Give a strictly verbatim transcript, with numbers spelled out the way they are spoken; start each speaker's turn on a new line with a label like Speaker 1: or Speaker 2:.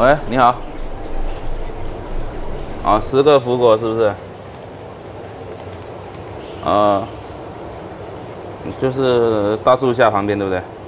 Speaker 1: 喂，你好。啊，十个福果是不是？呃，就是大树下旁边，对不对？